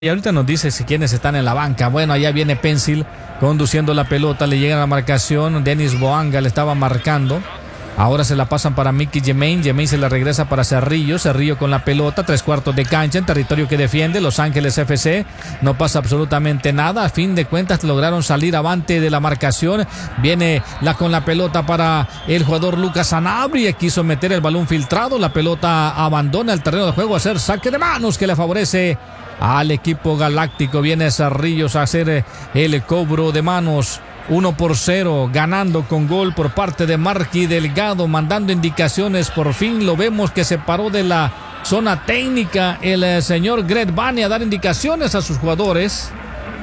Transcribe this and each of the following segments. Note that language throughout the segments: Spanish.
Y ahorita nos dice si quienes están en la banca. Bueno, allá viene Pencil conduciendo la pelota, le llega la marcación, Denis Boanga le estaba marcando. Ahora se la pasan para Mickey Jemaine, Jemaine se la regresa para Cerrillo, Cerrillo con la pelota, 3/4 de cancha en territorio que defiende Los Ángeles FC, no pasa absolutamente nada, a fin de cuentas lograron salir avante de la marcación, viene con la pelota para el jugador Lucas Sanabria, quiso meter el balón filtrado, la pelota abandona el terreno de juego a hacer saque de manos que le favorece al equipo galáctico, viene Cerrillos a hacer el cobro de manos. 1-0, ganando con gol por parte de Marky Delgado, mandando indicaciones, por fin lo vemos que se paró de la zona técnica el señor Greg Vanney a dar indicaciones a sus jugadores.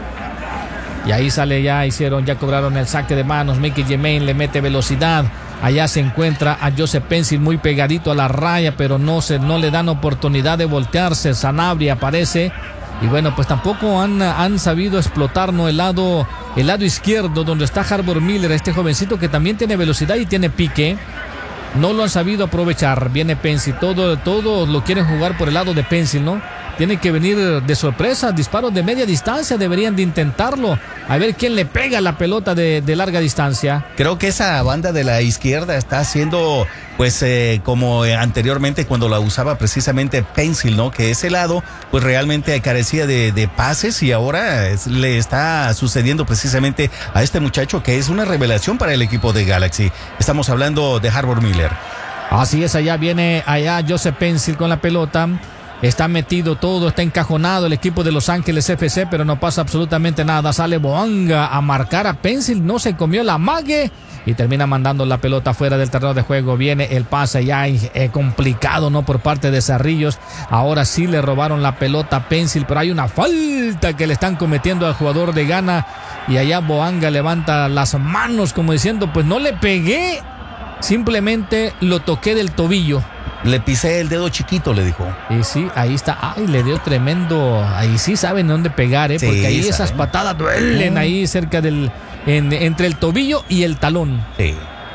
Y ahí sale, ya cobraron el saque de manos, Mickey Jemaine le mete velocidad. Allá se encuentra a Joseph Pencil muy pegadito a la raya, pero no le dan oportunidad de voltearse. Sanabria aparece. Y bueno, pues tampoco han sabido explotar, ¿no? el lado izquierdo donde está Harbor Miller, este jovencito que también tiene velocidad y tiene pique. No lo han sabido aprovechar. Viene Pencil, todo lo quieren jugar por el lado de Pencil, ¿no? Tiene que venir de sorpresa, disparos de media distancia, deberían de intentarlo. A ver quién le pega la pelota de larga distancia. Creo que esa banda de la izquierda está haciendo, pues, como anteriormente cuando la usaba precisamente Pencil, ¿no? Que ese lado, pues, realmente carecía de pases y ahora le está sucediendo precisamente a este muchacho que es una revelación para el equipo de Galaxy. Estamos hablando de Harbor Miller. Así es, allá viene Joseph Pencil con la pelota. Está metido todo, está encajonado el equipo de Los Ángeles FC, pero no pasa absolutamente nada. Sale Boanga a marcar a Pencil, no se comió la mague y termina mandando la pelota fuera del terreno de juego. Viene el pase ya complicado, ¿no? Por parte de Cerrillos. Ahora sí le robaron la pelota a Pencil, pero hay una falta que le están cometiendo al jugador de Ghana. Y allá Boanga levanta las manos como diciendo, pues no le pegué, simplemente lo toqué del tobillo. Le pisé el dedo chiquito, le dijo. Y sí, ahí está. Ay, le dio tremendo. Ahí sí saben dónde pegar, ¿eh? Porque ahí esas patadas duelen ahí cerca entre el tobillo y el talón. Sí.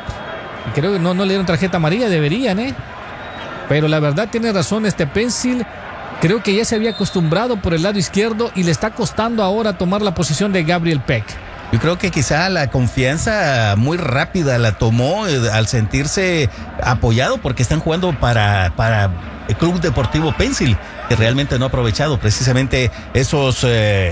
Y creo que no le dieron tarjeta amarilla, deberían, ¿eh? Pero la verdad tiene razón este Pencil. Creo que ya se había acostumbrado por el lado izquierdo y le está costando ahora tomar la posición de Gabriel Peck. Yo creo que quizá la confianza muy rápida la tomó al sentirse apoyado porque están jugando para el Club Deportivo Pencil, que realmente no ha aprovechado precisamente esos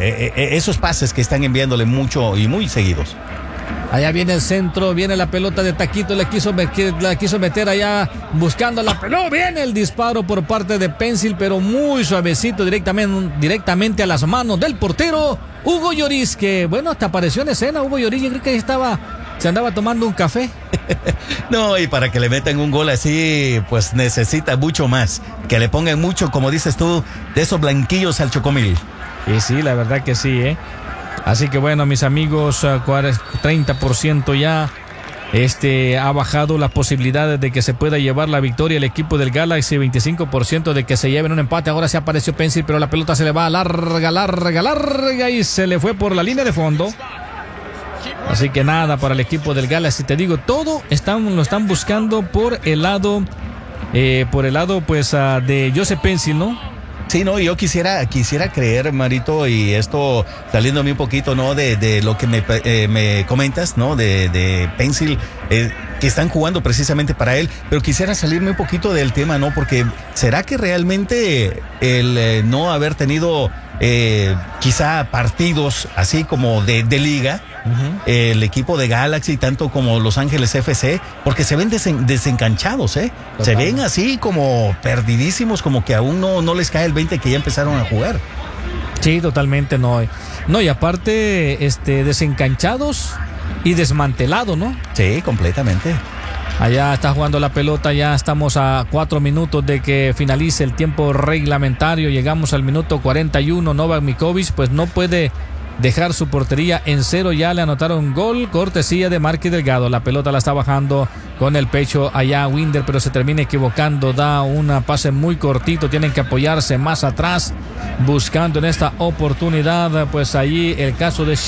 pases que están enviándole mucho y muy seguidos. Allá viene el centro, viene la pelota de Taquito, la quiso meter allá buscando la pelota. Viene el disparo por parte de Pencil, pero muy suavecito, directamente a las manos del portero Hugo Lloris, que bueno, hasta apareció en escena. Hugo Lloris, yo creo que ahí se andaba tomando un café. No, y para que le metan un gol así, pues necesita mucho más. Que le pongan mucho, como dices tú, de esos blanquillos al chocomil. Y sí, la verdad que sí, ¿eh? Así que bueno, mis amigos, 30% ya ha bajado las posibilidades de que se pueda llevar la victoria el equipo del Galaxy, 25% de que se lleven un empate. Ahora se apareció Pencil, pero la pelota se le va larga y se le fue por la línea de fondo. Así que nada para el equipo del Galaxy, te digo, todo lo están buscando por el lado pues de Joseph Pencil, ¿no? Sí, no, yo quisiera creer, Marito, y esto saliéndome un poquito, ¿no? De lo que me comentas, ¿no? De Pencil, que están jugando precisamente para él, pero quisiera salirme un poquito del tema, ¿no? Porque ¿será que realmente el no haber tenido quizá partidos así como de liga, el equipo de Galaxy, tanto como Los Ángeles FC, porque se ven desencanchados, ¿eh? Total. Se ven así como perdidísimos, como que aún no les cae el 20 que ya empezaron a jugar. Sí, totalmente no, y aparte desencanchados y desmantelados, ¿no? Sí, completamente. Allá está jugando la pelota, ya estamos a 4 minutos de que finalice el tiempo reglamentario, llegamos al minuto 41, Novak Mikovic pues no puede dejar su portería en cero, ya le anotaron gol, cortesía de Marky Delgado, la pelota la está bajando con el pecho allá Winder, pero se termina equivocando, da una pase muy cortito, tienen que apoyarse más atrás, buscando en esta oportunidad, pues allí el caso de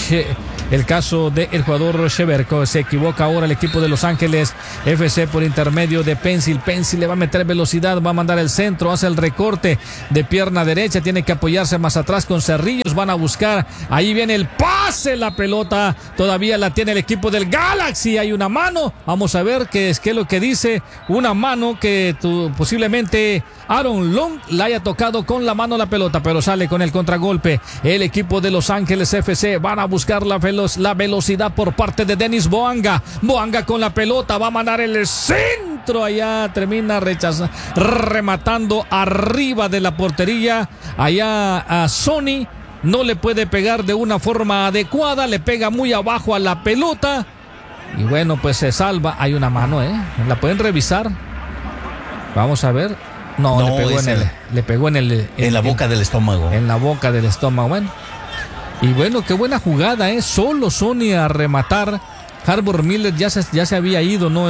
el jugador Sheverko. Se equivoca ahora el equipo de Los Ángeles FC por intermedio de Pencil. Pencil le va a meter velocidad, va a mandar el centro, hace el recorte de pierna derecha, tiene que apoyarse más atrás con Cerrillos, van a buscar, ahí viene el pase, la pelota todavía la tiene el equipo del Galaxy, hay una mano, vamos a ver qué es lo que dice, una mano que posiblemente Aaron Long la haya tocado con la mano la pelota, pero sale con el contragolpe el equipo de Los Ángeles FC. Van a buscar la velocidad por parte de Denis Boanga. Boanga con la pelota, va a mandar el centro, allá termina rematando arriba de la portería, allá a Sony no le puede pegar de una forma adecuada, le pega muy abajo a la pelota y bueno, pues se salva. Hay una mano, la pueden revisar, vamos a ver. No, le pegó en la boca del estómago. En la boca del estómago, bueno. Y bueno, qué buena jugada, solo Sony a rematar. Harbour Miller ya se había ido, ¿no?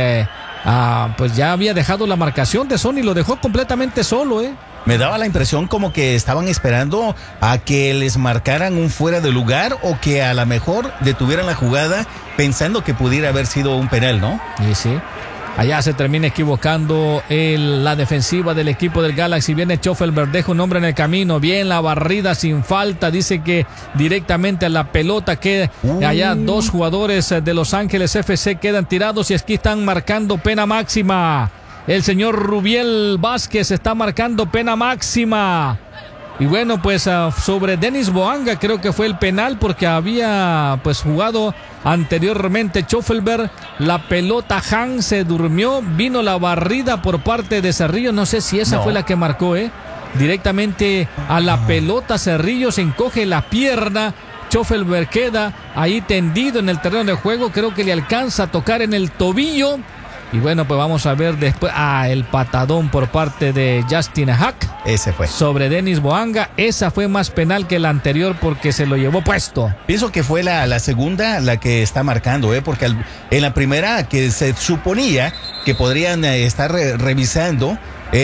Pues ya había dejado la marcación de Sony, lo dejó completamente solo, Me daba la impresión como que estaban esperando a que les marcaran un fuera de lugar o que a lo mejor detuvieran la jugada pensando que pudiera haber sido un penal, ¿no? Y sí. Allá se termina equivocando la defensiva del equipo del Galaxy. Viene Schofelberg, deja un hombre en el camino. Bien la barrida sin falta. Dice que directamente a la pelota que allá dos jugadores de Los Ángeles FC quedan tirados y aquí están marcando pena máxima. El señor Rubiel Vázquez está marcando pena máxima. Y bueno, pues sobre Denis Boanga creo que fue el penal porque había pues jugado anteriormente Schofelberg. La pelota Han se durmió, vino la barrida por parte de Cerrillos. No sé si esa fue la que marcó, directamente a la pelota. Cerrillos encoge la pierna. Schofelberg queda ahí tendido en el terreno de juego. Creo que le alcanza a tocar en el tobillo. Y bueno, pues vamos a ver después. El patadón por parte de Justin Hack. Ese fue. Sobre Denis Boanga. Esa fue más penal que la anterior porque se lo llevó puesto. Pienso que fue la segunda la que está marcando, porque en la primera que se suponía que podrían estar revisando.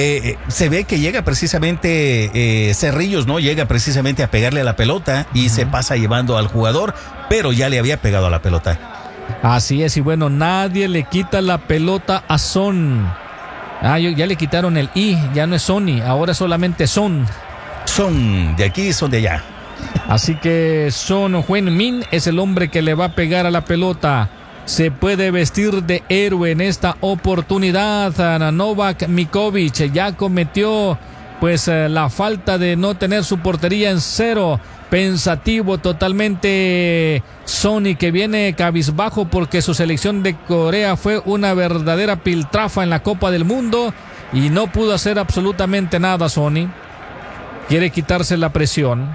Se ve que llega precisamente Cerrillos, ¿no? Llega precisamente a pegarle a la pelota y se pasa llevando al jugador, pero ya le había pegado a la pelota. Así es, y bueno, nadie le quita la pelota a Son. Ya le quitaron el I, ya no es Sony, ahora solamente Son. Son de aquí, son de allá. Así que Son Heung-min es el hombre que le va a pegar a la pelota. Se puede vestir de héroe en esta oportunidad. Novak Mikovic ya cometió pues la falta de no tener su portería en cero. Pensativo totalmente Sony, que viene cabizbajo porque su selección de Corea fue una verdadera piltrafa en la Copa del Mundo y no pudo hacer absolutamente nada. Sony quiere quitarse la presión.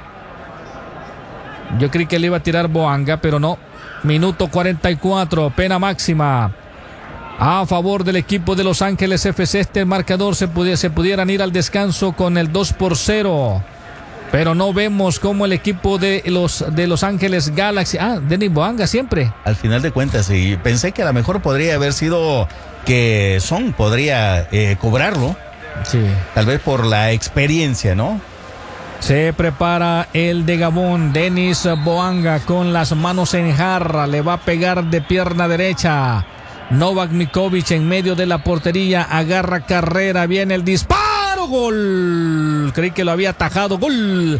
Yo creí que le iba a tirar Boanga, pero no. Minuto 44, pena máxima a favor del equipo de Los Ángeles FC. Este marcador se pudieran ir al descanso con el 2-0. Pero no vemos cómo el equipo de Los Ángeles Galaxy. Denis Boanga siempre. Al final de cuentas, y pensé que a lo mejor podría haber sido que Son podría cobrarlo. Sí. Tal vez por la experiencia, ¿no? Se prepara el de Gabón. Denis Boanga con las manos en jarra. Le va a pegar de pierna derecha. Novak Mikovic en medio de la portería. Agarra carrera. Viene el disparo. Gol. Creí que lo había atajado. Gol.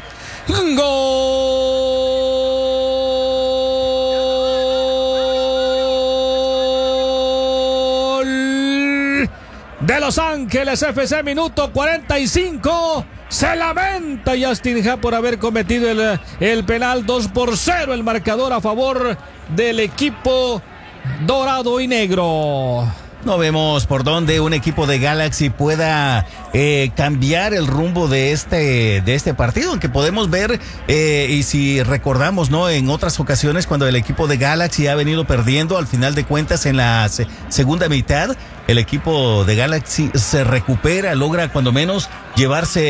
Gol de Los Ángeles FC. Minuto 45. Se lamenta Justin Ha por haber cometido el penal. 2-0 el marcador a favor del equipo dorado y negro. No vemos por dónde un equipo de Galaxy pueda cambiar el rumbo de este partido, aunque podemos ver, y si recordamos, ¿no? En otras ocasiones cuando el equipo de Galaxy ha venido perdiendo, al final de cuentas en la segunda mitad, el equipo de Galaxy se recupera, logra cuando menos llevarse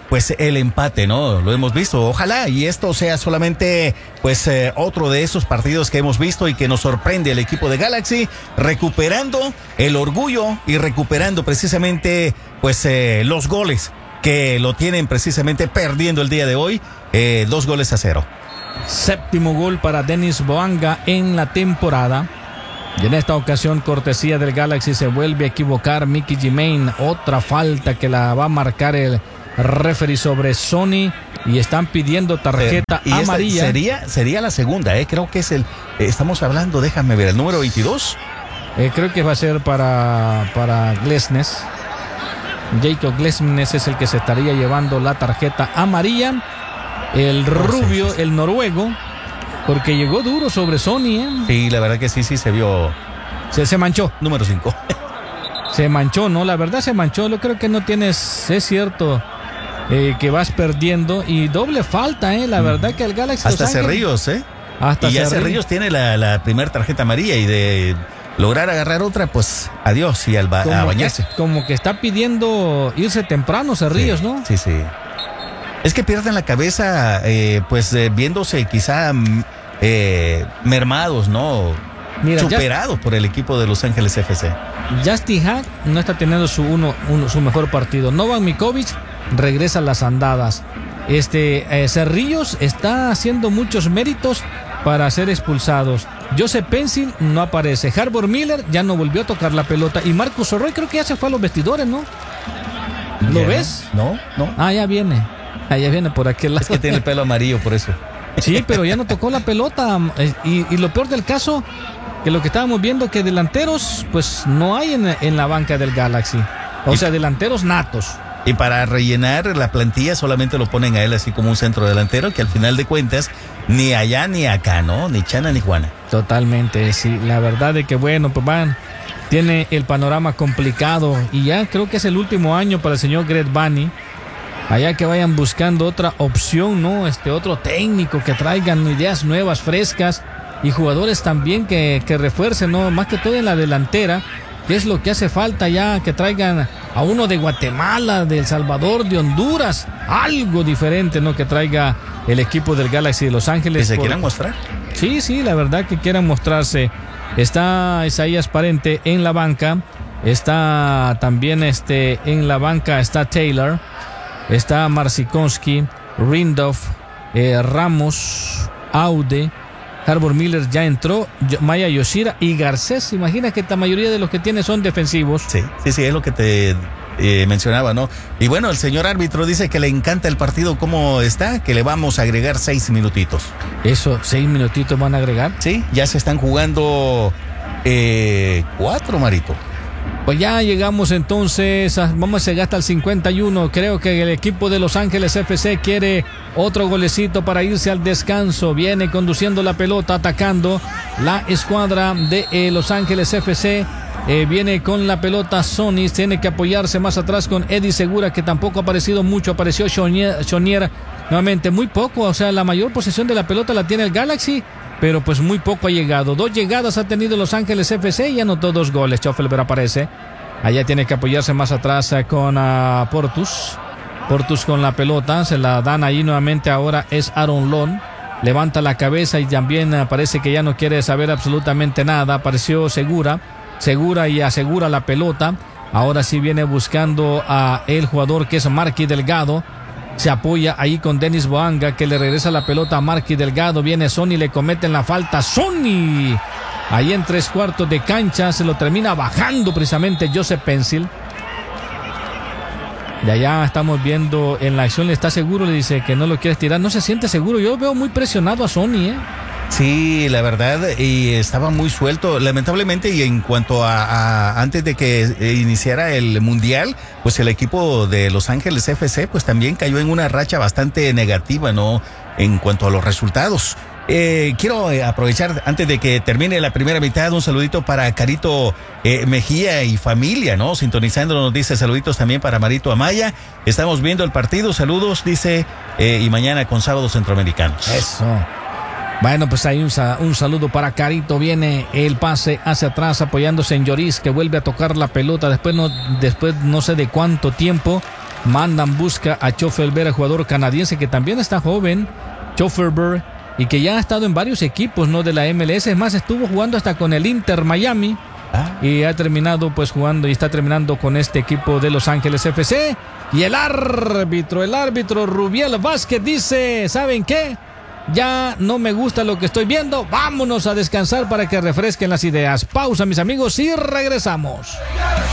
pues el empate, ¿no? Lo hemos visto. Ojalá y esto sea solamente pues otro de esos partidos que hemos visto y que nos sorprende el equipo de Galaxy, recuperando el orgullo y recuperando precisamente pues los goles que lo tienen precisamente perdiendo el día de hoy, 2-0. Séptimo gol para Denis Boanga en la temporada. Y en esta ocasión, cortesía del Galaxy, se vuelve a equivocar Mickey Germain. Otra falta que la va a marcar el referee sobre Sonny. Y están pidiendo tarjeta amarilla. Sería la segunda, creo que es estamos hablando, déjame ver, el número 22. Creo que va a ser para Glesnes. Jacob Glesnes es el que se estaría llevando la tarjeta amarilla. El rubio, el noruego, porque llegó duro sobre Sonny, Sí, la verdad que sí, se vio. Se manchó. Número 5. Se manchó, ¿no? La verdad se manchó. Yo creo que no tienes, es cierto, que vas perdiendo. Y doble falta, La verdad que el Galaxy hasta Cerrillos, Hasta y ya Cerrillos tiene la primera tarjeta amarilla y de lograr agarrar otra, pues adiós y a bañarse. Como que está pidiendo irse temprano Cerrillos, sí, ¿no? Sí. Es que pierden la cabeza, viéndose quizá mermados, ¿no? Mira, superados por el equipo de Los Ángeles FC. Justin Hack no está teniendo su mejor partido. Novak Mikovic regresa a las andadas. Cerrillos está haciendo muchos méritos para ser expulsados. Joseph Pencil no aparece. Harbor Miller ya no volvió a tocar la pelota. Y Marcus Orroy creo que ya se fue a los vestidores, ¿no? ¿Lo ves? No. Ya viene. Ya viene por aquel lado. Es que tiene el pelo amarillo, por eso. Sí, pero ya no tocó la pelota. Y lo peor del caso, que lo que estábamos viendo, que delanteros, pues no hay en la banca del Galaxy. O sea, delanteros natos. Y para rellenar la plantilla solamente lo ponen a él así como un centro delantero, que al final de cuentas, ni allá ni acá, ¿no? Ni Chana ni Juana. Totalmente, sí. La verdad de que bueno, pues tiene el panorama complicado. Y ya creo que es el último año para el señor Greg Vanney. Allá que vayan buscando otra opción, ¿no? Otro técnico, que traigan ideas nuevas, frescas, y jugadores también que refuercen, ¿no? Más que todo en la delantera, que es lo que hace falta ya, que traigan a uno de Guatemala, de El Salvador, de Honduras, algo diferente, ¿no? Que traiga el equipo del Galaxy de Los Ángeles. Que se quieran mostrar. Sí, la verdad que quieran mostrarse. Está Isaías Parente en la banca, está también en la banca está Taylor. Está Marcinkowski, Rindolph, Ramos, Aude, Harbor Miller ya entró, Maya Yoshida y Garcés. Imagina que la mayoría de los que tiene son defensivos. Sí, es lo que te mencionaba, ¿no? Y bueno, el señor árbitro dice que le encanta el partido como está, que le vamos a agregar 6 minutitos. ¿Eso, 6 minutitos van a agregar? Sí, ya se están jugando 4, Marito. Pues ya llegamos entonces, vamos a llegar hasta el 51. Creo que el equipo de Los Ángeles FC quiere otro golecito para irse al descanso. Viene conduciendo la pelota, atacando la escuadra de Los Ángeles FC. Viene con la pelota Sonny, tiene que apoyarse más atrás con Eddie Segura, que tampoco ha aparecido mucho. Apareció Chonier nuevamente, muy poco. O sea, la mayor posesión de la pelota la tiene el Galaxy, pero pues muy poco ha llegado. 2 llegadas ha tenido Los Ángeles FC y anotó 2 goles. Schoffelberg aparece. Allá tiene que apoyarse más atrás con Portus. Portus con la pelota. Se la dan ahí nuevamente. Ahora es Aaron Lon. Levanta la cabeza y también parece que ya no quiere saber absolutamente nada. Apareció Segura y asegura la pelota. Ahora sí viene buscando a el jugador que es Marky Delgado. Se apoya ahí con Denis Boanga, que le regresa la pelota a Marky Delgado. Viene Sonny, le cometen la falta. Sonny, ahí en 3/4 de cancha, se lo termina bajando precisamente Joseph Pencil. De allá estamos viendo en la acción, le está seguro, le dice que no lo quieres tirar. No se siente seguro. Yo veo muy presionado a Sonny, Sí, la verdad, y estaba muy suelto, lamentablemente, y en cuanto a antes de que iniciara el Mundial, pues el equipo de Los Ángeles FC, pues también cayó en una racha bastante negativa, ¿no? En cuanto a los resultados. Quiero aprovechar, antes de que termine la primera mitad, un saludito para Carito Mejía y familia, ¿no? Sintonizando, nos dice saluditos también para Marito Amaya. Estamos viendo el partido, saludos, dice, y mañana con Sábados Centroamericanos. Eso. Bueno, pues hay un saludo para Carito. Viene el pase hacia atrás apoyándose en Lloris, que vuelve a tocar la pelota después no sé de cuánto tiempo. mandan busca a Schoffelberg, jugador canadiense que también está joven, Schoffelberg, y que ya ha estado en varios equipos, ¿no?, de la MLS. Es más, estuvo jugando hasta con el Inter Miami. Y ha terminado pues jugando y está terminando con este equipo de Los Ángeles FC. Y el árbitro Rubiel Vázquez dice: ¿saben qué? Ya no me gusta lo que estoy viendo. Vámonos a descansar para que refresquen las ideas. Pausa, mis amigos, y regresamos.